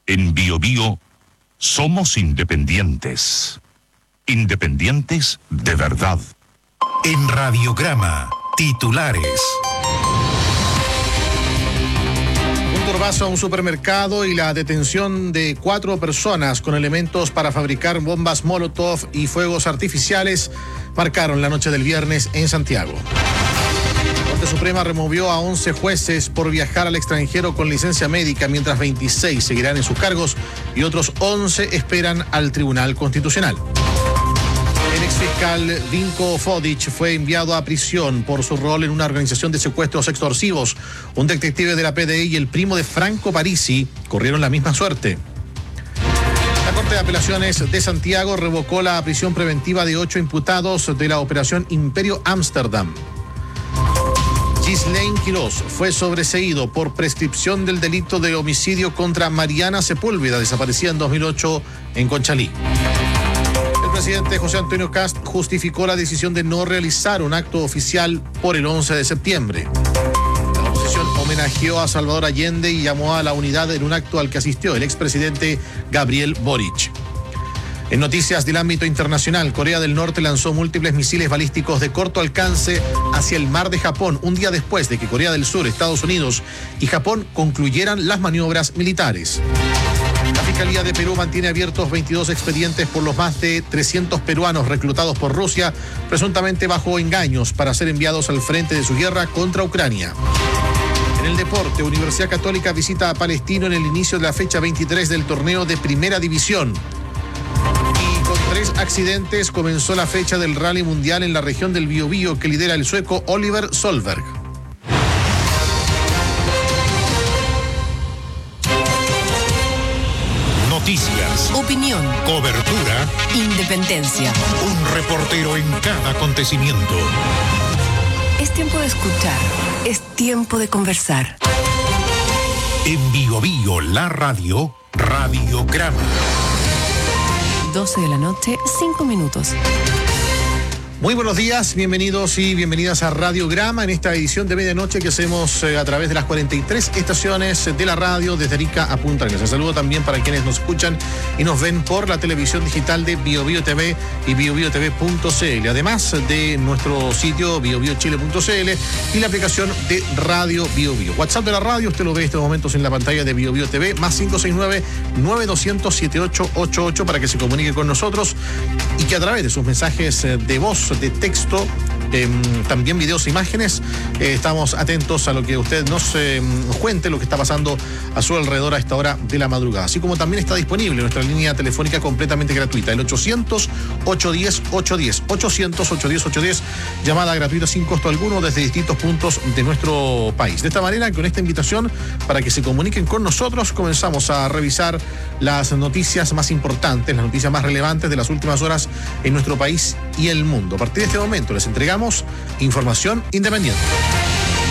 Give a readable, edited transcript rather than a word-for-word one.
En BioBio somos independientes. Independientes de verdad. En Radiograma, titulares. Un turbazo a un supermercado y la detención de 4 personas con elementos para fabricar bombas Molotov y fuegos artificiales marcaron la noche del viernes en Santiago. La Corte Suprema removió a 11 jueces por viajar al extranjero con licencia médica, mientras 26 seguirán en sus cargos y otros 11 esperan al Tribunal Constitucional. El exfiscal Vinko Fodic fue enviado a prisión por su rol en una organización de secuestros extorsivos. Un detective de la PDI y el primo de Franco Parisi corrieron la misma suerte. La Corte de Apelaciones de Santiago revocó la prisión preventiva de 8 imputados de la operación Imperio Ámsterdam. Ghislaine Quirós fue sobreseído por prescripción del delito de homicidio contra Mariana Sepúlveda, desaparecida en 2008 en Conchalí. El presidente José Antonio Kast justificó la decisión de no realizar un acto oficial por el 11 de septiembre. La oposición homenajeó a Salvador Allende y llamó a la unidad en un acto al que asistió el expresidente Gabriel Boric. En noticias del ámbito internacional, Corea del Norte lanzó múltiples misiles balísticos de corto alcance hacia el mar de Japón, un día después de que Corea del Sur, Estados Unidos y Japón concluyeran las maniobras militares. La Fiscalía de Perú mantiene abiertos 22 expedientes por los más de 300 peruanos reclutados por Rusia, presuntamente bajo engaños para ser enviados al frente de su guerra contra Ucrania. En el deporte, Universidad Católica visita a Palestino en el inicio de la fecha 23 del torneo de Primera División. Y con 3 accidentes comenzó la fecha del Rally Mundial en la región del Biobío, que lidera el sueco Oliver Solberg. Noticias, opinión, cobertura, independencia. Un reportero en cada acontecimiento. Es tiempo de escuchar, es tiempo de conversar. En BioBio, la radio, Radiograma. 12 de la noche, 5 minutos. Muy buenos días, bienvenidos y bienvenidas a Radiograma en esta edición de medianoche que hacemos a través de las 43 estaciones de la radio desde Arica a Punta Arenas. Un saludo también para quienes nos escuchan y nos ven por la televisión digital de BioBio TV y biobiotv.cl, además de nuestro sitio biobiochile.cl y la aplicación de Radio BioBio. WhatsApp de la radio, usted lo ve en estos momentos en la pantalla de BioBio TV, más 569-9200-7888 para que se comunique con nosotros y que a través de sus mensajes de voz, de texto, también videos e imágenes, estamos atentos a lo que usted nos cuente, lo que está pasando a su alrededor a esta hora de la madrugada. Así como también está disponible nuestra línea telefónica completamente gratuita, el 800-810-810, 800-810-810, llamada gratuita sin costo alguno desde distintos puntos de nuestro país. De esta manera, con esta invitación para que se comuniquen con nosotros, comenzamos a revisar las noticias más importantes, las noticias más relevantes de las últimas horas en nuestro país y el mundo. A partir de este momento les entregamos información independiente.